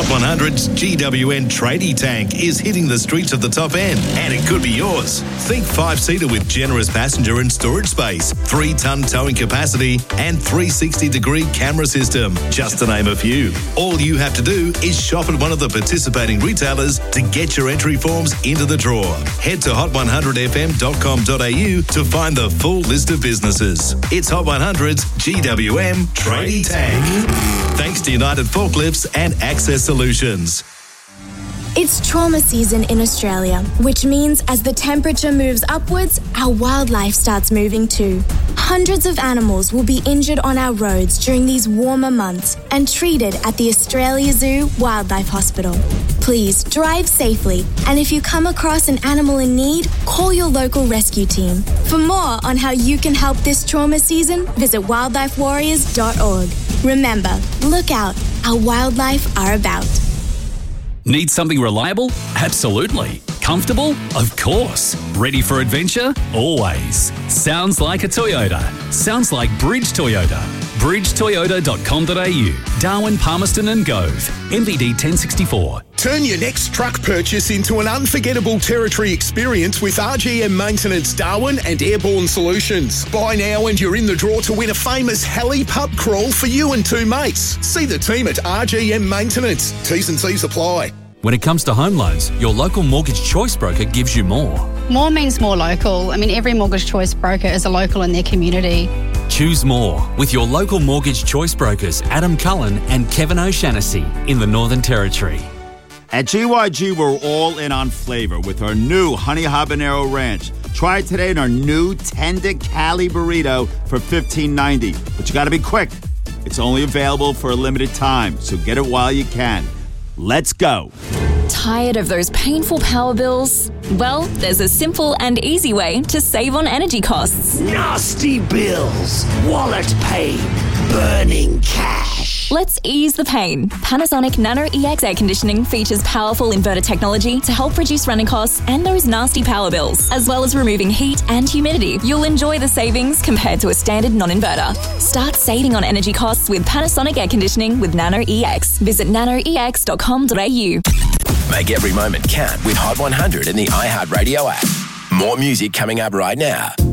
Hot 100's GWN Tradie Tank is hitting the streets of the top end, and it could be yours. Think 5-seater with generous passenger and storage space, 3-ton towing capacity, and 360-degree camera system, just to name a few. All you have to do is shop at one of the participating retailers to get your entry forms into the draw. Head to hot100fm.com.au to find the full list of businesses. It's Hot 100's GWM Tradie Tank. Thanks to United Forklifts and Access Solutions. It's trauma season in Australia, which means as the temperature moves upwards, our wildlife starts moving too. Hundreds of animals will be injured on our roads during these warmer months and treated at the Australia Zoo Wildlife Hospital. Please drive safely, and if you come across an animal in need, call your local rescue team. For more on how you can help this trauma season, visit wildlifewarriors.org. Remember, look out, our wildlife are about. Need something reliable? Absolutely. Comfortable? Of course. Ready for adventure? Always. Sounds like a Toyota. Sounds like Bridge Toyota. bridgetoyota.com.au. Darwin, Palmerston and Gove. MVD 1064. Turn your next truck purchase into an unforgettable territory experience with RGM Maintenance Darwin and Airborne Solutions. Buy now and you're in the draw to win a famous heli pub crawl for you and 2 mates. See the team at RGM Maintenance. T's and C's apply. When it comes to home loans, your local mortgage choice broker gives you more. More means more local. I mean, every mortgage choice broker is a local in their community. Choose more with your local mortgage choice brokers Adam Cullen and Kevin O'Shannessy in the Northern Territory. At GYG, we're all in on flavor with our new Honey Habanero Ranch. Try it today in our new tender Cali burrito for $15.90. But you got to be quick. It's only available for a limited time, so get it while you can. Let's go. Tired of those painful power bills? Well, there's a simple and easy way to save on energy costs. Nasty bills, wallet pain, burning cash. Let's ease the pain. Panasonic Nano EX air conditioning features powerful inverter technology to help reduce running costs and those nasty power bills, as well as removing heat and humidity. You'll enjoy the savings compared to a standard non-inverter. Start saving on energy costs with Panasonic air conditioning with Nano EX. Visit nanoex.com.au. Make every moment count with Hot 100 in the iHeartRadio app. More music coming up right now.